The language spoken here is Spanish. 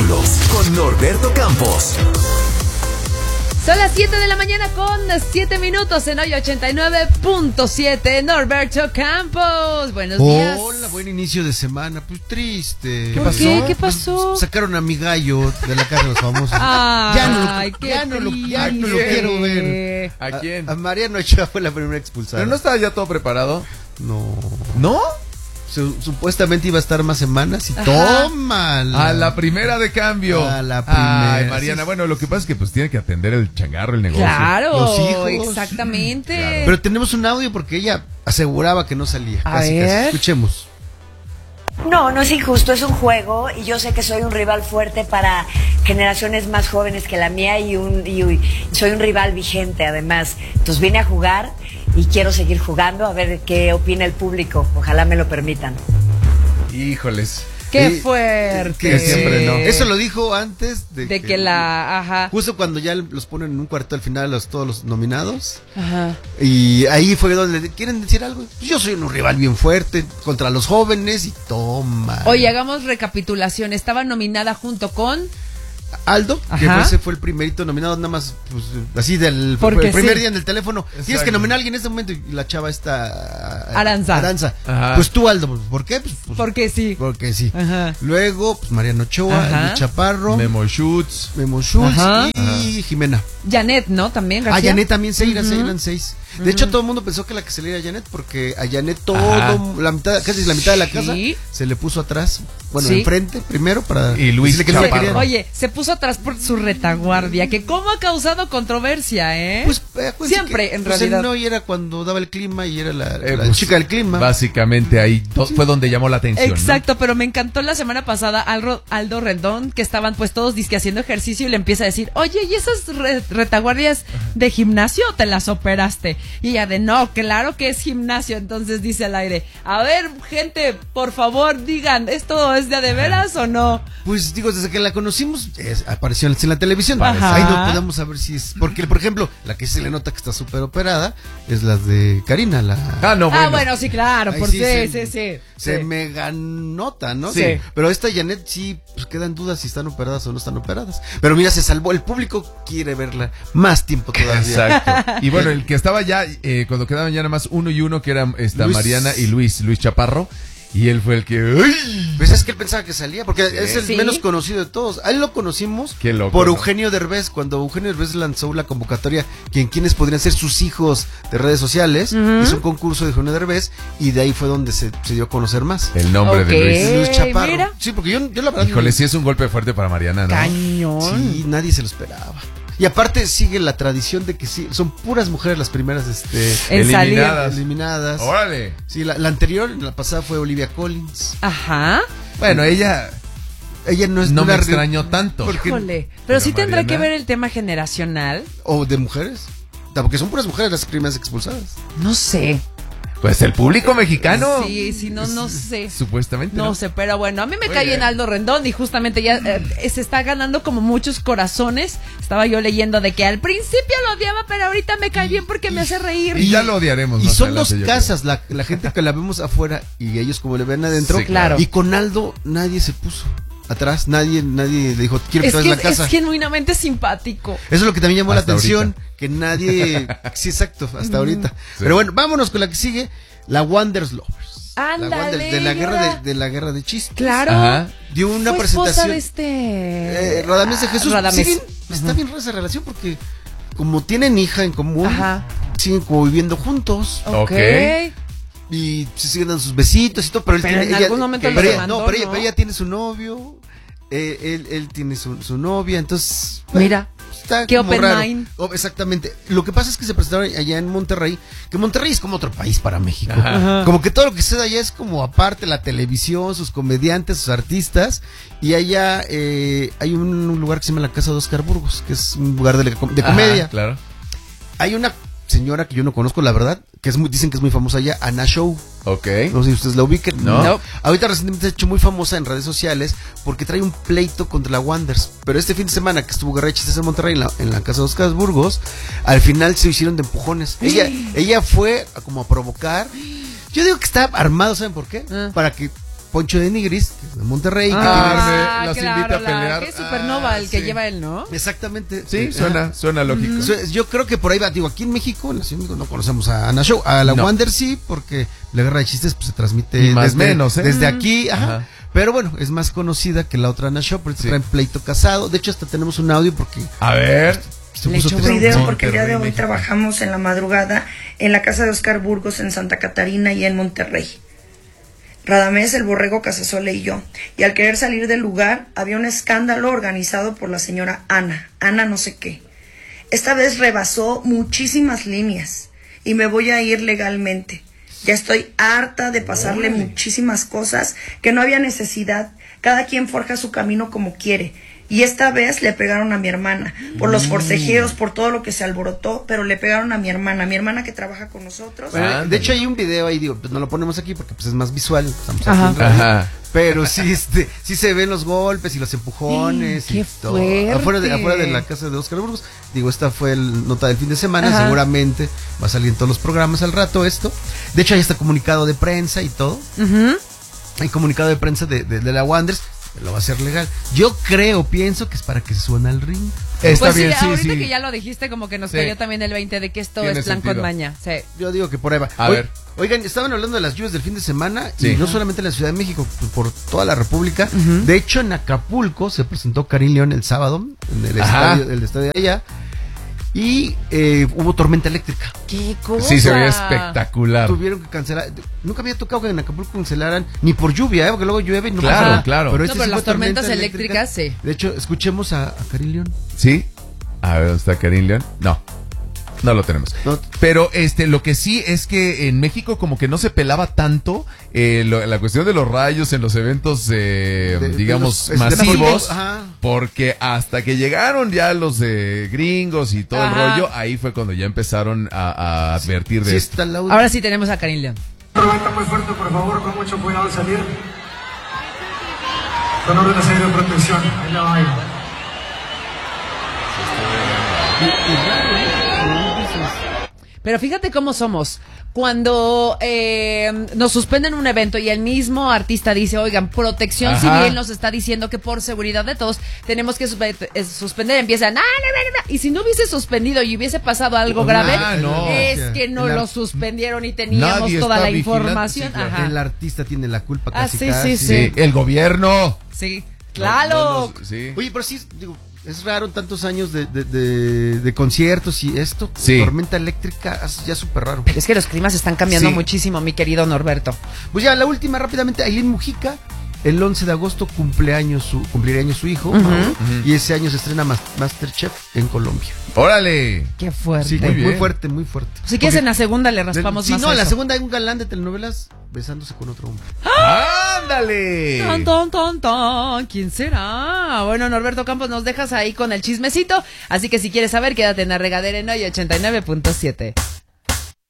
espectáculos con Norberto Campos. Son las 7 de la mañana con 7 minutos en hoy 89.7. Norberto Campos. Buenos días. Hola, buen inicio de semana. Pues triste. ¿Por qué? ¿Qué pasó? Pues, sacaron a mi gallo de la casa de los famosos. Ay, ya no lo quiero ver. ¿A quién? A Mariano Ochoa fue la primera expulsada. ¿Pero no estaba ya todo preparado? No. ¿No? Supuestamente iba a estar más semanas y tómala. A la primera de cambio. A la primera. Ay, Mariana, bueno, lo que pasa es que pues tiene que atender el changarro, el negocio. Claro, Los hijos. exactamente. Claro. Pero tenemos un audio porque ella aseguraba que no salía. Casi. Escuchemos. No, no es injusto, es un juego y yo sé que soy un rival fuerte para generaciones más jóvenes que la mía y soy un rival vigente además. Entonces vine a jugar y quiero seguir jugando a ver qué opina el público. Ojalá me lo permitan. Híjoles. Qué fuerte. Que siempre no. Eso lo dijo antes de que la... Ajá. Justo cuando ya los ponen en un cuarto al final todos los nominados. Ajá. Y ahí fue donde quieren decir algo. Yo soy un rival bien fuerte contra los jóvenes y toma. Oye, hagamos recapitulación. Estaba nominada junto con... Aldo, que Ajá. ese fue el primerito nominado, nada más, pues, así el primer día en el teléfono. Exacto. Tienes que nominar a alguien en este momento y la chava está... Aranza. Ajá. Pues tú, Aldo, ¿por qué? Pues, Porque sí. porque sí. Ajá. Luego, pues Mariano Ochoa, Ajá. Luis Chaparro, Memo Schutz. Schultz Ajá. y Jimena. Janet, ¿no? También, García. Janet también se eran 6. De hecho, todo el mundo pensó que la que se le era Janet, porque a Janet casi la mitad de la casa Sí. se le puso atrás, bueno, Sí. enfrente primero para Y Luis decirle que no la Chaparro. querían. Oye, se puso atrás por su retaguardia, que cómo ha causado controversia, ¿eh? Pues, siempre, en realidad. No, y era cuando daba el clima y era la Pues, chica del clima. Básicamente ahí fue donde llamó la atención. Exacto, pero me encantó la semana pasada Aldo Rendón, que estaban pues todos disque haciendo ejercicio y le empieza a decir, oye, ¿y esas retaguardias de gimnasio te las operaste? Y ella de, no, claro que es gimnasio. Entonces dice al aire, a ver, gente, por favor, digan, ¿esto es de veras o no? Pues digo, desde que la conocimos, apareció en la televisión. Ajá. Ahí no podemos saber si es. Porque, por ejemplo, la que se le nota que está súper operada es la de Karina, la. No, bueno. Ah, bueno, sí, claro, Ahí por sí, sí. Se mega nota, ¿no? Sí. Pero esta Janet sí, pues quedan dudas si están operadas o no están operadas. Pero mira, se salvó. El público quiere verla más tiempo todavía. Exacto. Y bueno, el que estaba ya, cuando quedaban ya nada más uno y uno, que eran Mariana y Luis Chaparro. Y él fue el que... ¡ay! Pues es que él pensaba que salía, porque es el Sí. menos conocido de todos. A él lo conocimos Qué loco, por ¿no? Eugenio Derbez, cuando Eugenio Derbez lanzó la convocatoria, quienes podrían ser sus hijos de redes sociales. Hizo un concurso de Eugenio Derbez y de ahí fue donde se dio a conocer más. El nombre Ok. de Luis Chaparro. mira. Sí, porque yo la verdad... Luis. Híjole, sí es un golpe fuerte para Mariana, ¿no? Cañón. Sí, nadie se lo esperaba. Y aparte sigue la tradición de que sí, son puras mujeres las primeras En salir. eliminadas. Órale. Sí, la anterior, la pasada fue Olivia Collins. Ajá. Bueno, ella Ella no me una extrañó tanto. porque- Híjole. Pero sí tendrá Mariana. que ver el tema generacional. O de mujeres. Porque son puras mujeres las primeras expulsadas. No sé. Pues el público mexicano. Sí, no sé. Supuestamente. No sé, pero bueno, a mí me Muy cae bien. en Aldo Rendón y justamente ya se está ganando como muchos corazones. Estaba yo leyendo de que al principio lo odiaba, pero ahorita me cae bien porque me hace reír. Y ya lo odiaremos. Y más son dos adelante, yo casas, la gente que la vemos afuera y ellos como le ven adentro. Sí, claro. Y con Aldo nadie se puso atrás, nadie le dijo, quiero que Es te que vayas a la casa. es genuinamente simpático. Eso es lo que también llamó Hasta la atención, ahorita. que nadie... Sí, exacto, hasta ahorita. Sí. Pero bueno, vámonos con la que sigue, la Wonders Lovers. Ándale, La Wonders, de la guerra de chistes. Claro. Ajá. Dio una Fue esposa presentación. de Radamés de Jesús. Radamés. Siguen- Está bien rara esa relación porque como tienen hija en común, Ajá. siguen como viviendo juntos. Ok. Y se siguen dando sus besitos y todo, pero él Pero tiene, en algún momento pero lo ella- demandó, pero ¿no? ella tiene su novio, él tiene su novia, entonces Mira, está qué como open raro. mind. Exactamente. Lo que pasa es que se presentaron allá en Monterrey, que Monterrey es como otro país para México. Ajá. Como que todo lo que se da allá es como aparte la televisión, sus comediantes, sus artistas, y allá hay un lugar que se llama la Casa de Oscar Burgos, que es un lugar de comedia. Ajá, claro. Hay una señora que yo no conozco, la verdad, que dicen que es muy famosa allá, Ana Show. Ok. No sé si ustedes la ubiquen. No. Ahorita recientemente se ha hecho muy famosa en redes sociales porque trae un pleito contra la Wanderers. Pero este fin de semana que estuvo Guerra de Chistes en Monterrey, en la Casa de Oscar Burgos, al final se hicieron de empujones. Ella fue como a provocar. Yo digo que está armado, ¿saben por qué? Para que Poncho de Nigris, que es de Monterrey. que los invita a pelear. Que es Supernova el que sí. lleva él, ¿no? exactamente. Sí, suena lógico. Yo creo que por ahí va, digo, aquí en México, en la Ciudad de México, no conocemos a Ana Show, a la No. Wander sí, porque la Guerra de Chistes pues, se transmite Y más menos, ¿eh? desde aquí, Ajá. Pero bueno, es más conocida que la otra Ana Show, porque Sí. traen pleito casado. De hecho, hasta tenemos un audio porque A ver. se Le puso echó triste. Video porque el día de hoy Monterrey, México. trabajamos en la madrugada en la casa de Oscar Burgos en Santa Catarina y en Monterrey. Radamés, el Borrego Casasole y yo. Y al querer salir del lugar había un escándalo organizado por la señora Ana no sé qué. Esta vez rebasó muchísimas líneas y me voy a ir legalmente. Ya estoy harta de pasarle muchísimas cosas que no había necesidad. Cada quien forja su camino como quiere. Y esta vez le pegaron a mi hermana, por los forcejeos, por todo lo que se alborotó, pero le pegaron a mi hermana que trabaja con nosotros. Bueno, Ándale. de hecho hay un video ahí, digo, pues no lo ponemos aquí porque pues es más visual, estamos aquí Ajá. en radio. Ajá. Pero sí, sí se ven los golpes y los empujones. ¡Qué y todo. fuerte! Afuera de la casa de Oscar Burgos. Digo, esta fue el nota del fin de semana. Ajá. Seguramente va a salir en todos los programas al rato esto. De hecho, hay hasta comunicado de prensa y todo. Ujú. Hay comunicado de prensa de la Wanderers. Lo va a hacer legal. Yo pienso que es para que se suban al ring. Está Pues bien, sí, sí, ahorita sí. que ya lo dijiste, como que nos Sí. cayó también el 20 de que esto Tiene es plan sentido. con maña. Sí. Yo digo que por ahí va. A ver. Oigan, estaban hablando de las lluvias del fin de semana Sí. y no solamente en la Ciudad de México, pues, por toda la República. De hecho, en Acapulco se presentó Karim León el sábado en el Ajá. estadio de allá y hubo tormenta eléctrica. ¿Qué cosa? Sí, se veía espectacular. Tuvieron que cancelar. Nunca había tocado que en Acapulco cancelaran ni por lluvia, porque luego llueve y no Claro, pasa nada. claro. Pero, No, pero sí las fue tormenta tormentas eléctricas, sí. De hecho, escuchemos a Karim León. ¿Sí? A ver, ¿dónde está Karim León? No lo tenemos. No. Pero lo que sí es que en México como que no se pelaba tanto la cuestión de los rayos en los eventos, digamos, los- masivos, deportivos, ajá. porque hasta que llegaron ya los de gringos y todo Ajá. el rollo, ahí fue cuando ya empezaron a advertir de Sí esto. está el audio. Ahora sí tenemos a Karim León. Tormenta muy fuerte, por favor, con mucho cuidado al salir. Con órdenes de protección. Ahí la va. Pero fíjate cómo somos. Cuando nos suspenden un evento y el mismo artista dice, oigan, Protección Ajá. Civil nos está diciendo que por seguridad de todos tenemos que suspender, empiezan, no. Y si no hubiese suspendido y hubiese pasado algo grave, no. es que no El lo ar- suspendieron y teníamos Nadie toda está la vigilando, información. sí, claro. Ajá. El artista tiene la culpa Ah, casi sí, casi. sí. Sí, el gobierno. Sí, claro. Sí. Oye, pero sí, digo, es raro tantos años de conciertos y esto. Sí. Tormenta eléctrica, es ya súper raro. Pero es que los climas están cambiando Sí. muchísimo, mi querido Norberto. Pues ya, la última rápidamente, Ailén Mujica. El 11 de agosto cumplirá años su hijo, Mauro, y ese año se estrena Masterchef en Colombia. Órale. Qué fuerte. Sí, Muy muy bien. fuerte, muy fuerte. Si quieres en la segunda le raspamos Sí, más no, a en la eso. segunda hay un galán de telenovelas besándose con otro hombre. ¡Ándale! Ton, ton, ton, ton. ¿Quién será? Bueno, Norberto Campos, nos dejas ahí con el chismecito. Así que si quieres saber, quédate en la regadera en hoy 89.7.